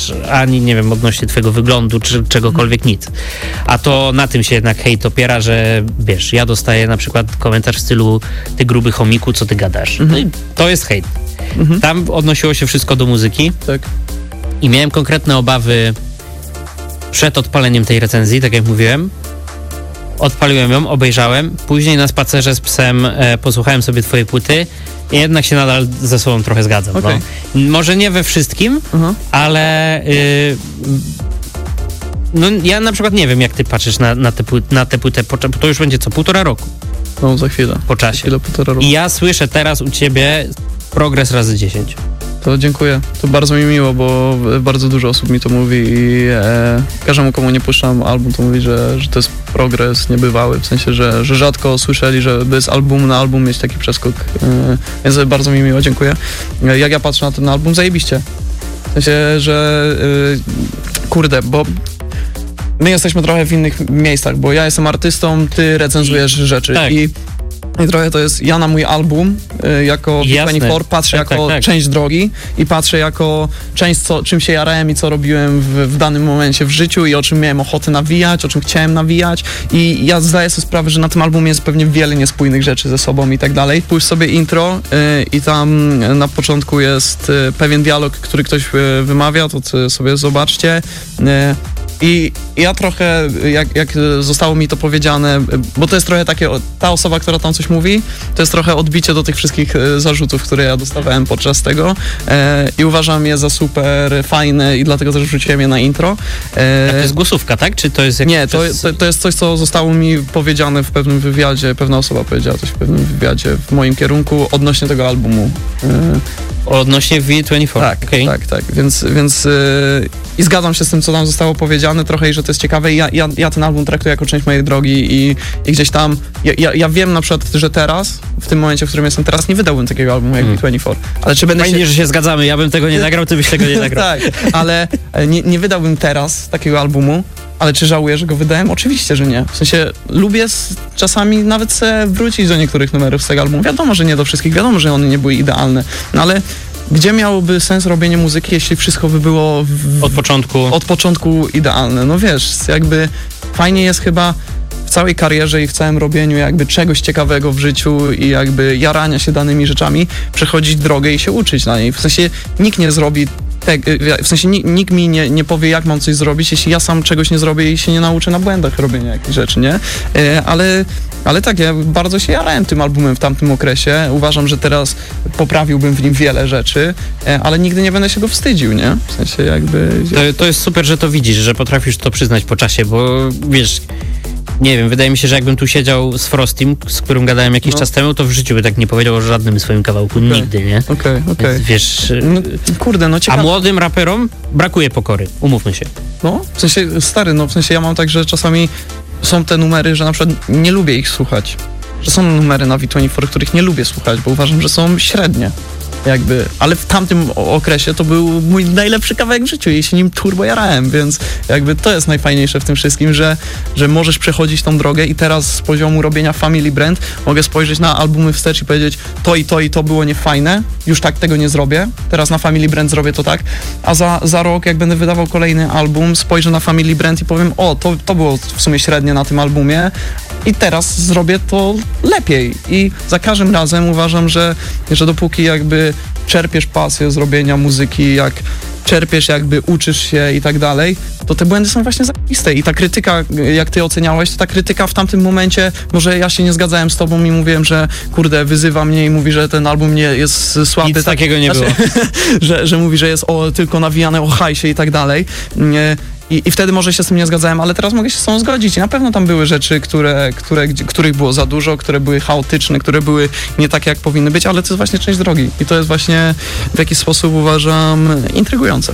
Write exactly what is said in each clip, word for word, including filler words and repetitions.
komentarz, ani nie wiem, odnośnie twojego wyglądu, czy czegokolwiek, mhm. nic. A to na tym się jednak hejt opiera, że wiesz, ja dostaję na przykład komentarz w stylu ty gruby chomiku, co ty gadasz. Mhm. No i to jest hejt. Mhm. Tam odnosiło się wszystko do muzyki. Tak. I miałem konkretne obawy przed odpaleniem tej recenzji, tak jak mówiłem. Odpaliłem ją, obejrzałem. Później na spacerze z psem e, posłuchałem sobie twojej płyty i jednak się nadal ze sobą trochę zgadzam. Okay. No. Może nie we wszystkim, uh-huh. ale y, no, ja na przykład nie wiem, jak ty patrzysz na, na, tę, płyt, na tę płytę. Po, to już będzie co? Półtora roku? No, za chwilę. Po czasie. Za chwilę, półtora roku. I ja słyszę teraz u ciebie progres razy dziesięć. To dziękuję. To bardzo mi miło, bo bardzo dużo osób mi to mówi i e, każdemu, komu nie puszczam album, to mówi, że, że to jest progres niebywały, w sensie, że, że rzadko słyszeli, żeby z albumu na album mieć taki przeskok. E, więc bardzo mi miło, dziękuję. E, jak ja patrzę na ten album, zajebiście. W sensie, że e, kurde, bo my jesteśmy trochę w innych miejscach, bo ja jestem artystą, ty recenzujesz I, rzeczy tak. i I trochę to jest, ja na mój album y, jako B dwadzieścia cztery patrzę tak, jako tak, tak. część drogi i patrzę jako część, co, czym się jarałem i co robiłem w, w danym momencie w życiu i o czym miałem ochotę nawijać, o czym chciałem nawijać i ja zdaję sobie sprawę, że na tym albumie jest pewnie wiele niespójnych rzeczy ze sobą i tak dalej. Pójdź sobie intro y, i tam na początku jest y, pewien dialog, który ktoś y, wymawia, to ty sobie zobaczcie. Y, I ja trochę, jak, jak zostało mi to powiedziane, bo to jest trochę takie, ta osoba, która tam coś mówi, to jest trochę odbicie do tych wszystkich zarzutów, które ja dostawałem podczas tego e, i uważam je za super fajne i dlatego też wrzuciłem je na intro. E, A to jest głosówka, tak? Czy to jest jakiś Nie, to, przez... to, to jest coś, co zostało mi powiedziane w pewnym wywiadzie, pewna osoba powiedziała coś w pewnym wywiadzie w moim kierunku odnośnie tego albumu. E, Odnośnie V dwadzieścia cztery. Tak, okay. tak, tak, więc, więc yy, i zgadzam się z tym, co tam zostało powiedziane trochę i że to jest ciekawe i ja, ja, ja ten album traktuję jako część mojej drogi i, i gdzieś tam, ja, ja, ja wiem na przykład, że teraz, w tym momencie, w którym jestem teraz, nie wydałbym takiego albumu jak hmm. V dwadzieścia cztery, ale czy będę Fajnie, się... że się zgadzamy, ja bym tego nie nagrał, ty byś tego nie nagrał. Tak, ale nie, nie wydałbym teraz takiego albumu, ale czy żałuję, że go wydałem? Oczywiście, że nie. W sensie lubię s- czasami nawet se wrócić do niektórych numerów z tego albumu. Wiadomo, że nie do wszystkich, wiadomo, że one nie były idealne, no ale gdzie miałoby sens robienie muzyki, jeśli wszystko by było w, od początku od początku idealne? No wiesz, jakby fajnie jest chyba w całej karierze i w całym robieniu jakby czegoś ciekawego w życiu i jakby jarania się danymi rzeczami, przechodzić drogę i się uczyć na niej. W sensie nikt nie zrobi te, w sensie nikt mi nie, nie powie, jak mam coś zrobić, jeśli ja sam czegoś nie zrobię i się nie nauczę na błędach robienia jakichś rzeczy, nie? Ale, ale tak, ja bardzo się jarałem tym albumem w tamtym okresie. Uważam, że teraz poprawiłbym w nim wiele rzeczy, ale nigdy nie będę się go wstydził, nie? W sensie jakby... To, to jest super, że to widzisz, że potrafisz to przyznać po czasie, bo wiesz... Nie wiem, wydaje mi się, że jakbym tu siedział z Frostim, z którym gadałem jakiś no. czas temu, to w życiu by tak nie powiedział o żadnym swoim kawałku. Okay. Nigdy, nie? Okej, okay, okej. Okay. Wiesz... No, kurde, no ciekawe. A młodym raperom brakuje pokory, umówmy się. No, w sensie, stary, no w sensie ja mam tak, że czasami są te numery, że na przykład nie lubię ich słuchać. Że są numery na V dwadzieścia cztery, których nie lubię słuchać, bo uważam, że są średnie. Jakby, ale w tamtym okresie to był mój najlepszy kawałek w życiu i się nim turbo jarałem, więc jakby to jest najfajniejsze w tym wszystkim, że, że możesz przechodzić tą drogę i teraz z poziomu robienia Family Brand mogę spojrzeć na albumy wstecz i powiedzieć to i to i to było niefajne, już tak tego nie zrobię, teraz na Family Brand zrobię to tak, a za, za rok jak będę wydawał kolejny album, spojrzę na Family Brand i powiem o, to, to było w sumie średnie na tym albumie i teraz zrobię to lepiej i za każdym razem uważam, że, że dopóki jakby czerpiesz pasję z robienia muzyki, jak czerpiesz, jakby uczysz się i tak dalej, to te błędy są właśnie zajebiste i ta krytyka, jak ty oceniałeś, to ta krytyka w tamtym momencie, może ja się nie zgadzałem z tobą i mówiłem, że kurde, wyzywa mnie i mówi, że ten album nie jest słaby. Nic tak, takiego nie znaczy, było. że, że mówi, że jest o, tylko nawijane o hajsie i tak dalej. Nie, I, I wtedy może się z tym nie zgadzałem, ale teraz mogę się z tą zgodzić. I na pewno tam były rzeczy, które, które, których było za dużo, które były chaotyczne, które były nie takie, jak powinny być, ale to jest właśnie część drogi. I to jest właśnie w jakiś sposób, uważam, intrygujące.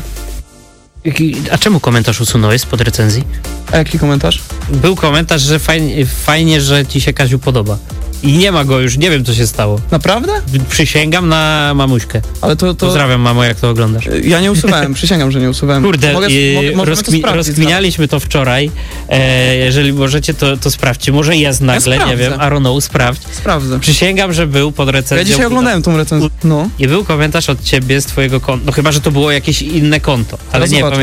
A czemu komentarz usunąłeś spod recenzji? A jaki komentarz? Był komentarz, że fajnie, fajnie, że ci się Kaziu podoba. I nie ma go już, nie wiem co się stało. Naprawdę? Przysięgam na mamuśkę. Ale to, to... Pozdrawiam, mamo, jak to oglądasz. Ja nie usuwałem, przysięgam, że nie usuwałem. Kurde, mogę, yy, mogę, rozkmi- to rozkminialiśmy to wczoraj. E, jeżeli możecie, to, to sprawdźcie. Może jest nagle, ja nie wiem, I don't know, sprawdź. Sprawdzę. Przysięgam, że był pod recenzją. Ja dzisiaj oglądałem tą recenzję. No. I był komentarz od ciebie z twojego konta. No chyba, że to było jakieś inne konto, ale Teraz nie zobaczę.